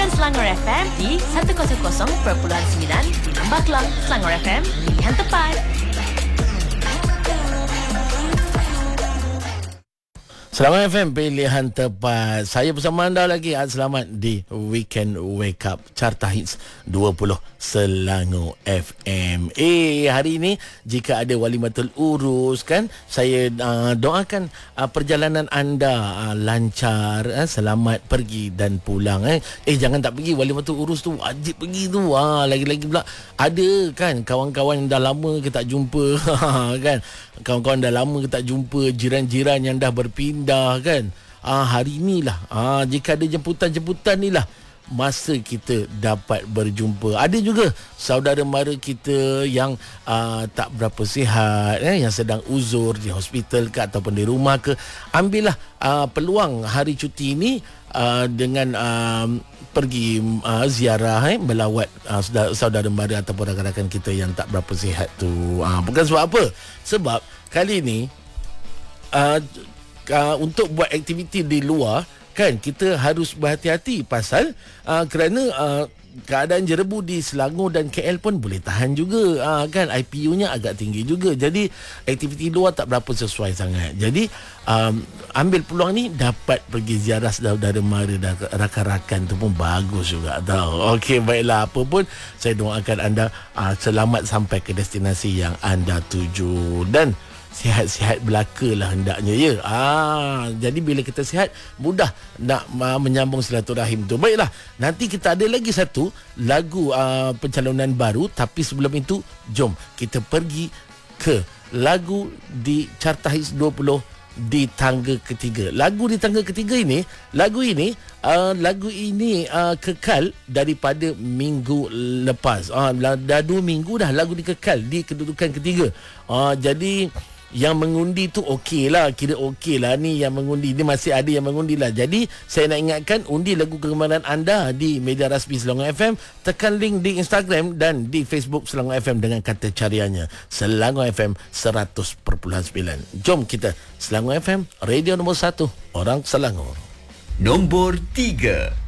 Dengarkan Selangor FM di 100.9 di Lembah Kelang. Selangor FM, pilihan tepat. Selangor FM, pilihan tepat. Saya bersama anda lagi. Selamat di Weekend Wake Up Carta Hits 20 Selangor FM. Hari ini jika ada walimatul urus kan, saya doakan perjalanan anda lancar, selamat pergi dan pulang. Jangan tak pergi. Walimatul urus tu wajib pergi tu. Lagi-lagi pula ada kan kawan-kawan yang dah lama kita tak jumpa kan. Kawan-kawan dah lama kita tak jumpa, jiran-jiran yang dah berpindah kan. Hari inilah jika ada jemputan-jemputan ni lah masa kita dapat berjumpa. Ada juga saudara mara kita yang tak berapa sihat, yang sedang uzur di hospital ke ataupun di rumah ke. Ambillah peluang hari cuti ini dengan pergi ziarah, melawat saudara mara ataupun rakan-rakan kita yang tak berapa sihat tu. Bukan sebab apa? Sebab kali ni untuk buat aktiviti di luar kan, kita harus berhati-hati pasal kerana keadaan jerebu di Selangor dan KL pun boleh tahan juga kan. IPU-nya agak tinggi juga. Jadi aktiviti luar tak berapa sesuai sangat. Jadi ambil peluang ni dapat pergi ziarah saudara mara dan rakan-rakan tu pun bagus juga tau. Okey, baiklah, apa pun saya doakan anda selamat sampai ke destinasi yang anda tuju dan sihat-sihat belaka lah hendaknya ya. Jadi bila kita sihat, mudah nak menyambung silaturahim tu. Baiklah, nanti kita ada lagi satu lagu pencalonan baru. Tapi sebelum itu, jom kita pergi ke lagu di Carta Hits 20 di tangga ketiga. Lagu di tangga ketiga ini, lagu ini kekal daripada minggu lepas. Dah 2 minggu dah lagu ni kekal di kedudukan ketiga. Jadi yang mengundi tu okey lah, kira okey lah ni yang mengundi ni, masih ada yang mengundi lah. Jadi saya nak ingatkan, undi lagu kegemaran anda di media rasmi Selangor FM, tekan link di Instagram dan di Facebook Selangor FM dengan kata cariannya Selangor FM 100.9. Jom kita Selangor FM, radio nombor 1 orang Selangor. Nombor 3.